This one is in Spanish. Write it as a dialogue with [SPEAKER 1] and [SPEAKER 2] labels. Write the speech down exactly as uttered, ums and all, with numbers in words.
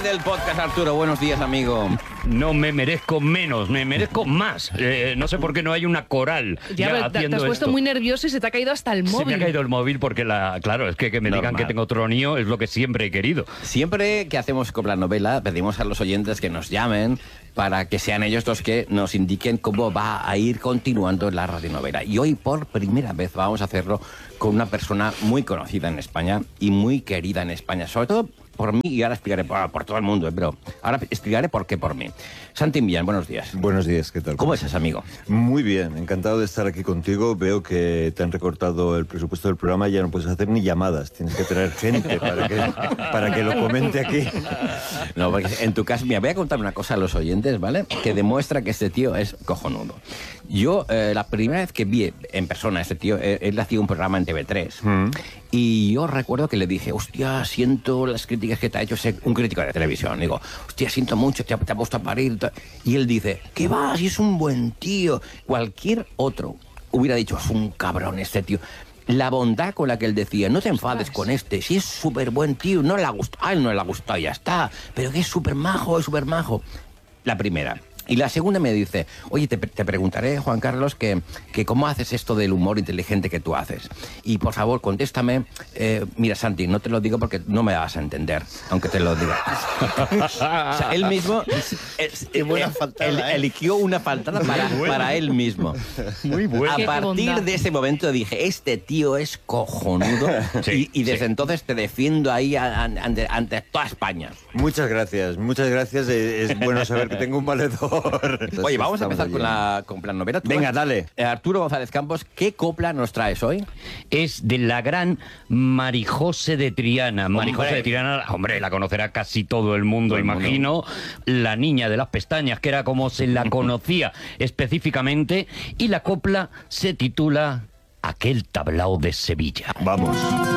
[SPEAKER 1] del podcast, Arturo. Buenos días, amigo.
[SPEAKER 2] No me merezco menos, me merezco más. Eh, no sé por qué no hay una coral.
[SPEAKER 3] Ya,
[SPEAKER 2] Ya
[SPEAKER 3] te, te has puesto
[SPEAKER 2] esto.
[SPEAKER 3] muy nervioso y se te ha caído hasta el móvil.
[SPEAKER 2] Se me ha caído el móvil porque, la, claro, es que, que me
[SPEAKER 1] Normal.
[SPEAKER 2] digan que tengo tronío es lo que siempre he querido.
[SPEAKER 1] Siempre que hacemos Copla Novela, pedimos a los oyentes que nos llamen para que sean ellos los que nos indiquen cómo va a ir continuando la radionovela. Y hoy, por primera vez, vamos a hacerlo con una persona muy conocida en España y muy querida en España, sobre todo por mí, y ahora explicaré por, por todo el mundo, ¿eh? Pero ahora explicaré por qué por mí. Santi Millán, buenos días.
[SPEAKER 4] Buenos días, ¿qué tal?
[SPEAKER 1] ¿Cómo estás, amigo?
[SPEAKER 4] Muy bien, encantado de estar aquí contigo. Veo que te han recortado el presupuesto del programa y ya no puedes hacer ni llamadas. Tienes que traer gente para que, para que lo comente aquí.
[SPEAKER 1] No, porque en tu caso, mira, voy a contar una cosa a los oyentes, ¿vale? Que demuestra que este tío es cojonudo. Yo, eh, la primera vez que vi en persona a este tío, eh, él hacía un programa en T V tres. Mm. Y yo recuerdo que le dije, hostia, siento las críticas que te ha hecho ese, un crítico de televisión. Digo, hostia, siento mucho, te ha, te ha puesto a parir. Y él dice, ¿qué va? Si es un buen tío. Cualquier otro hubiera dicho, es un cabrón este tío. La bondad con la que él decía, no te enfades con este, si es súper buen tío, no le ha gustado, a él no le ha gustado, ya está. Pero que es súper majo, es súper majo. La primera. Y la segunda me dice, oye, te, te preguntaré, Juan Carlos, que, que cómo haces esto del humor inteligente que tú haces. Y por favor, contéstame, eh, mira, Santi, no te lo digo porque no me vas a entender, aunque te lo diga. O sea, él mismo es,
[SPEAKER 4] Qué buena faltada,
[SPEAKER 1] él,
[SPEAKER 4] ¿eh?
[SPEAKER 1] eligió una faltada para, para él mismo.
[SPEAKER 2] Muy bueno.
[SPEAKER 1] A partir de ese momento dije, este tío es cojonudo.
[SPEAKER 2] Sí,
[SPEAKER 1] y, y desde
[SPEAKER 2] sí.
[SPEAKER 1] entonces te defiendo ahí a, a, ante, ante toda España.
[SPEAKER 4] Muchas gracias, muchas gracias. Es, es bueno saber que tengo un valedor. Entonces,
[SPEAKER 1] Oye, vamos a empezar
[SPEAKER 4] estamos
[SPEAKER 1] con
[SPEAKER 4] allí.
[SPEAKER 1] la copla novela. Tú
[SPEAKER 4] Venga,
[SPEAKER 1] has-
[SPEAKER 4] dale.
[SPEAKER 1] Eh, Arturo González Campos, ¿qué copla nos traes hoy?
[SPEAKER 2] Es de la gran Marijose de Triana. Marijose
[SPEAKER 1] Hombre.
[SPEAKER 2] de Triana, hombre, la conocerá casi todo el mundo,
[SPEAKER 1] Todo el mundo.
[SPEAKER 2] imagino. La niña de las pestañas, que era como se la conocía específicamente. Y la copla se titula Aquel tablao de Sevilla.
[SPEAKER 4] Vamos.